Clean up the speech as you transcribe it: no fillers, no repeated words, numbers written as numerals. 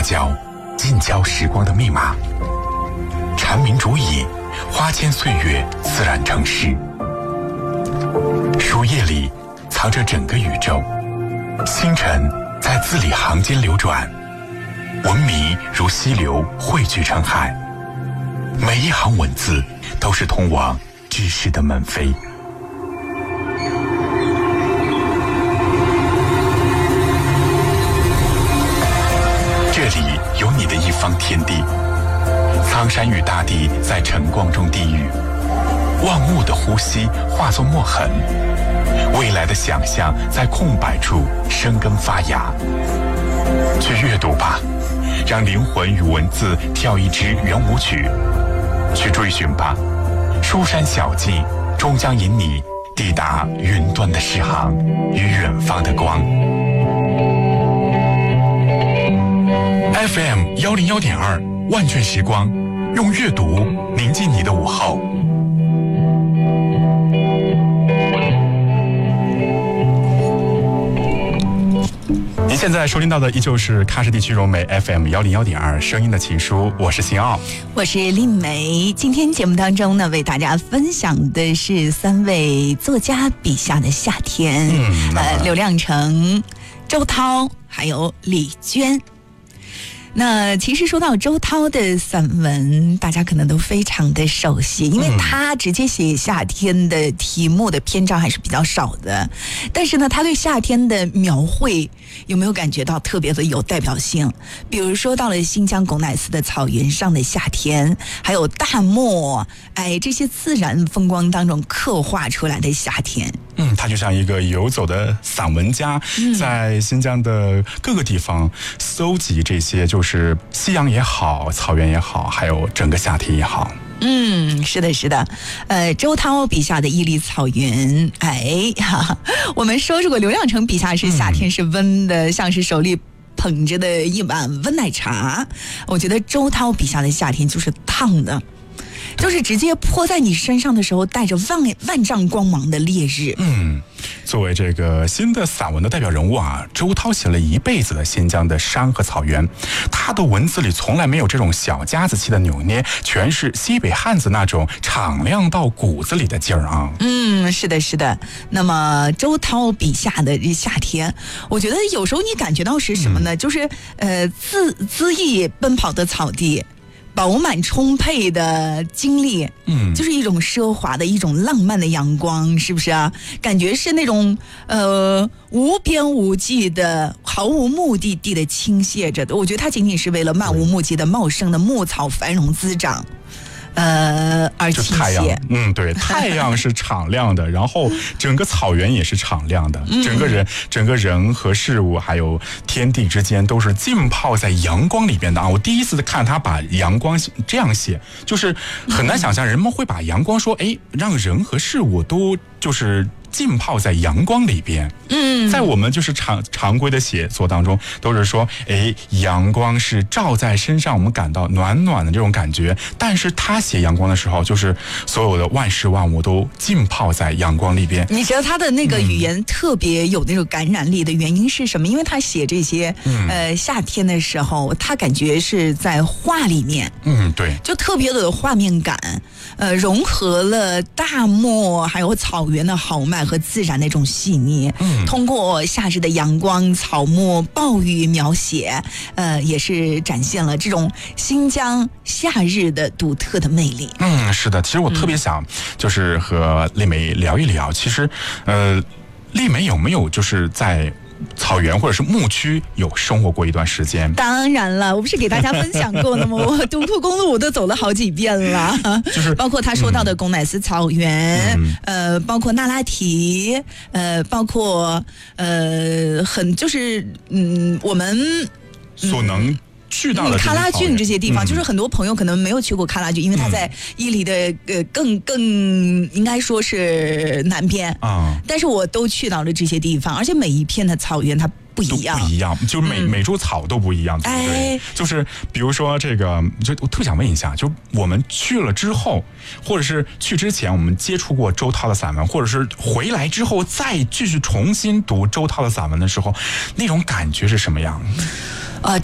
角，近郊时光的密码。蝉鸣竹蚁，花间岁月自然成诗。书页里藏着整个宇宙，星辰在字里行间流转，文明如溪流汇聚成海。每一行文字都是通往知识的门扉。这里有你的一方天地，苍山与大地在晨光中低语，万物的呼吸化作墨痕，未来的想象在空白处生根发芽。去阅读吧，让灵魂与文字跳一支圆舞曲。去追寻吧，书山小径终将引你抵达云端的诗行与远方的光。FM 101.2万卷时光，用阅读宁静你的午后。您现在收听到的依旧是喀什地区融媒 FM 101.2声音的情书，我是辛奥， 我是令梅。今天节目当中呢，为大家分享的是3位作家笔下的夏天，刘亮程、周涛还有李娟。那其实说到周涛的散文，大家可能都非常的熟悉，因为他直接写夏天的题目的篇章还是比较少的，但是呢，他对夏天的描绘有没有感觉到特别的有代表性？比如说到了新疆狗乃斯的草原上的夏天，还有大漠，这些自然风光当中刻画出来的夏天。 他就像一个游走的散文家，在新疆的各个地方搜集这些，就是夕阳也好，草原也好，还有整个夏天也好。 是的，是的。周涛笔下的伊犁草原，我们说过刘亮程笔下是夏天是温的，像是手里捧着的一碗温奶茶。我觉得周涛笔下的夏天就是烫的，就是直接泼在你身上的时候带着万丈光芒的烈日。 作为这个新的散文的代表人物啊，周涛写了一辈子的新疆的山和草原，他的文字里从来没有这种小家子气的扭捏，全是西北汉子那种敞亮到骨子里的劲儿啊。 是的，是的。那么周涛笔下的这夏天，我觉得有时候你感觉到是什么呢？就是恣意奔跑的草地，饱满充沛的经历，就是一种奢华的一种浪漫的阳光，是不是啊？感觉是那种无边无际的毫无目的地的倾泻着的。我觉得它仅倾泻的漫无目的的茂盛的牧草繁荣滋长。而倾泻。 对，太阳是敞亮的，然后整个草原也是敞亮的，整个人和事物还有天地之间都是浸泡在阳光里边的啊！我第一次看他把阳光这样写，就是很难想象人们会把阳光说，让人和事物都就是浸泡在阳光里边。在我们就是常规的写作当中，都是说，阳光是照在身上，我们感到暖暖的这种感觉。但是他写阳光的时候，就是所有的万事万物都浸泡在阳光里边。 你觉得他的那个语言特别有那种感染力的原因是什么？因为他写这些夏天的时候，他感觉是在画里面， 对， 就特别的有画面感，融合了大漠还有草原的豪迈和自然的那种细腻，通过夏日的阳光、草木、暴雨描写，也是展现了这种新疆夏日的独特的魅力。 是的，其实我特别想就是和丽梅聊一聊，其实丽梅有没有就是在草原或者是牧区有生活过一段时间？ 当然了，我不是给大家分享过的吗？我独库公路我都走了好几遍了，就是包括他说到的贡乃斯草原，包括那拉提，包括我们所能去到的喀拉峻这些地方，就是很多朋友可能没有去过喀拉峻，因为它在伊犁的更应该说是南边啊。但是我都去到了这些地方，而且每一片的草原它不一样， 就每株草都不一样，对不对？就是比如说这个，就我特别想问一下，就我们去了之后，或者是去之前，我们接触过周涛的散文，或者是回来之后再继续重新读周涛的散文的时候，那种感觉是什么样？